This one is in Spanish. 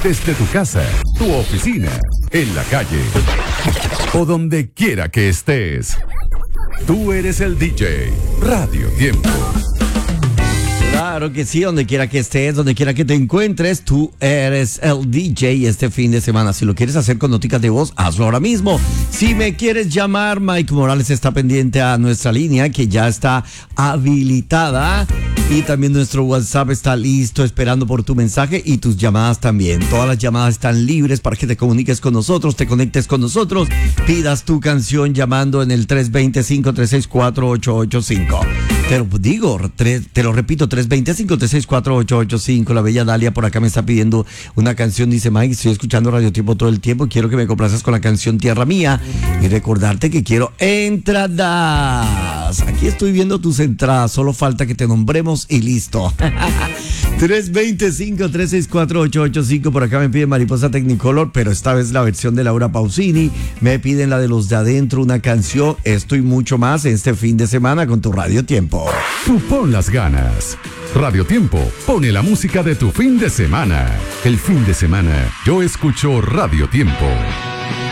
desde tu casa, tu oficina, en la calle o donde quiera que estés. Tú eres el DJ Radio Tiempo. Claro que sí, donde quiera que estés, donde quiera que te encuentres, tú eres el DJ este fin de semana. Si lo quieres hacer con noticas de voz, hazlo ahora mismo. Si me quieres llamar, Mike Morales está pendiente a nuestra línea que ya está habilitada. Y también nuestro WhatsApp está listo esperando por tu mensaje y tus llamadas también. Todas las llamadas están libres para que te comuniques con nosotros, te conectes con nosotros, pidas tu canción llamando en el 320-536-4885. Te lo digo, te lo repito, 320-536-4885. La bella Dalia por acá me está pidiendo una canción. Dice, Mike, estoy escuchando Radio Tiempo todo el tiempo. Quiero que me complazcas con la canción Tierra Mía. Y recordarte que quiero entradas. Aquí estoy viendo tus entradas. Solo falta que te nombremos y listo. 325-364-885. Por acá me piden Mariposa Technicolor, pero esta vez la versión de Laura Pausini. Me piden la de Los de Adentro, una canción. Esto y mucho más este fin de semana con tu Radio Tiempo. Tú pon las ganas. Radio Tiempo pone la música de tu fin de semana. El fin de semana yo escucho Radio Tiempo.